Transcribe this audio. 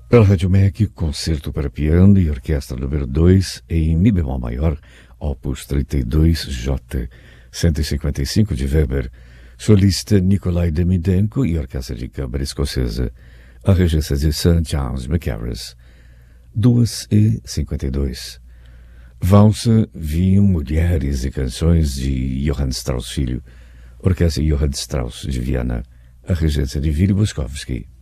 Pela Rádio MEC, concerto para piano e orquestra número 2 em Mi bemol maior, opus 32J, 155 de Weber, solista Nikolai Demidenko e orquestra de câmara escocesa, a regência de Sir Charles Mackerras. 2h52. Valsa, vinho, mulheres e canções de Johann Strauss Filho, orquestra Johann Strauss de Viana, a regência de Willy Boskovsky.